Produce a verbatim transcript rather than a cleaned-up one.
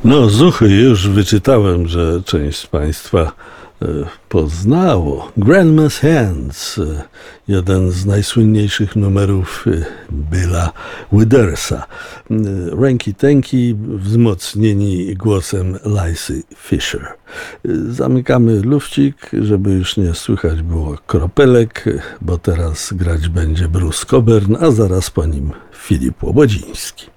No, Zuchy, już wyczytałem, że część z Państwa e, poznało. Grandma's Hands, e, jeden z najsłynniejszych numerów e, Billa Withersa. E, Ręki tęki, wzmocnieni głosem Lacey Fisher. E, Zamykamy lufcik, żeby już nie słychać było kropelek, e, bo teraz grać będzie Bruce Cockburn, a zaraz po nim Filip Łobodziński.